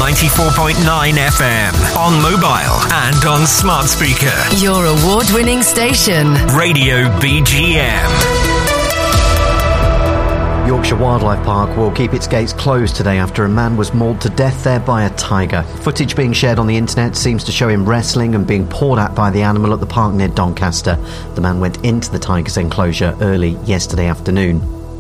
94.9 FM. On mobile and on smart speaker. Your award-winning station. Radio BGM. Yorkshire Wildlife Park will keep its gates closed today after a man was mauled to death there by a tiger. Footage being shared on the internet seems to show him wrestling and being pawed at by the animal at the park near Doncaster. The man went into the tiger's enclosure early yesterday afternoon.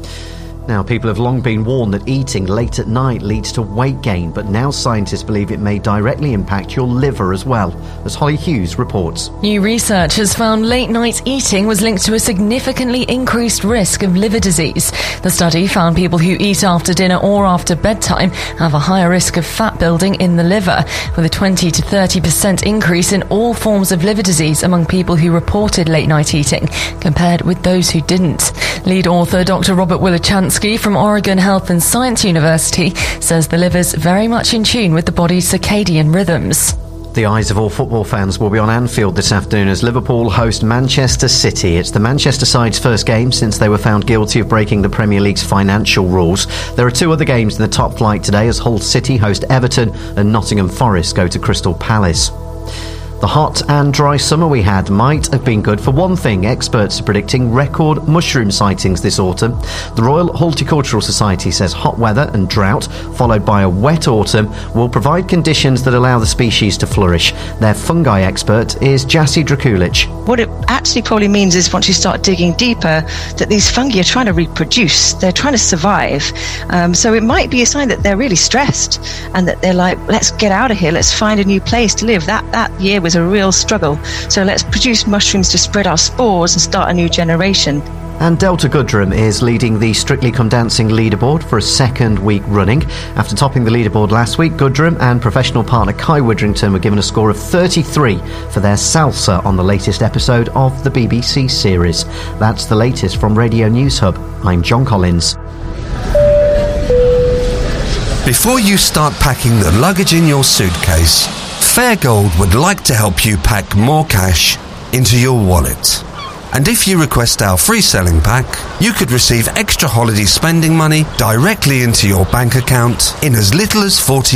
Now, people have long been warned that eating late at night leads to weight gain, but now scientists believe it may directly impact your liver as well, as Holly Hughes reports. New research has found late-night eating was linked to a significantly increased risk of liver disease. The study found people who eat after dinner or after bedtime have a higher risk of fat building in the liver, with a 20 to 30% increase in all forms of liver disease among people who reported late-night eating, compared with those who didn't. Lead author Dr. Robert Wilichansky from Oregon Health and Science University says the liver's very much in tune with the body's circadian rhythms. The eyes of all football fans will be on Anfield this afternoon as Liverpool host Manchester City. It's the Manchester side's first game since they were found guilty of breaking the Premier League's financial rules. There are two other games in the top flight today as Hull City host Everton and Nottingham Forest go to Crystal Palace. The hot and dry summer we had might have been good for one thing. Experts are predicting record mushroom sightings this autumn. The Royal Horticultural Society says hot weather and drought, followed by a wet autumn, will provide conditions that allow the species to flourish. Their fungi expert is Jassy Drakulic. What it actually probably means is once you start digging deeper, that these fungi are trying to reproduce. They're trying to survive. So it might be a sign that they're really stressed and that they're like, let's get out of here. Let's find a new place to live. That year was a real struggle. So let's produce mushrooms to spread our spores and start a new generation. And Delta Goodrem is leading the Strictly Come Dancing leaderboard for a second week running. After topping the leaderboard last week, Goodrem and professional partner Kai Widrington were given a score of 33 for their salsa on the latest episode of the BBC series. That's the latest from Radio News Hub. I'm John Collins. Before you start packing the luggage in your suitcase, Fairgold would like to help you pack more cash into your wallet. And if you request our free selling pack, you could receive extra holiday spending money directly into your bank account in as little as 40